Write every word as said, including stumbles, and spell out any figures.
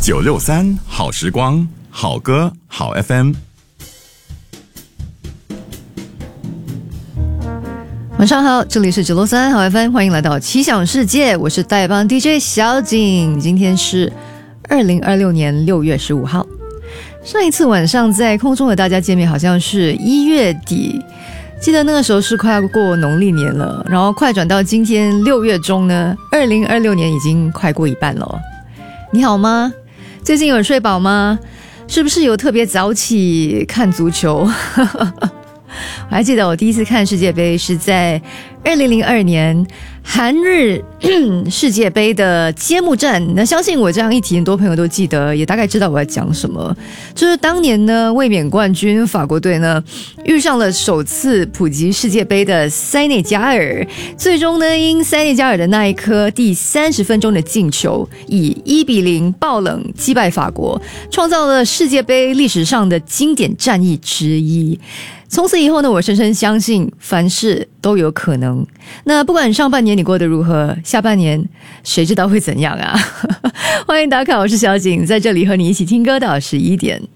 九六三好时光，好歌好 F M。 晚上好，这里是九六三好 F M， 欢迎来到奇想世界，我是代班 D J 小景。今天是二零二六年六月十五号。上一次晚上在空中和大家见面好像是一月底，记得那个时候是快要过农历年了，然后快转到今天六月中呢，二零二六年已经快过一半了。你好吗？最近有睡饱吗？是不是有特别早起看足球？我还记得我第一次看世界杯是在二零零二年韩日世界杯的揭幕战。那相信我这样一提，很多朋友都记得，也大概知道我在讲什么。就是当年呢，卫冕冠军法国队呢遇上了首次普及世界杯的塞内加尔，最终呢因塞内加尔的那一颗第三十分钟的进球，以一比零爆冷击败法国，创造了世界杯历史上的经典战役之一。从此以后呢，我深深相信凡事都有可能。那不管上半年你过得如何，下半年谁知道会怎样啊？欢迎打卡，我是小景，在这里和你一起听歌到十一点。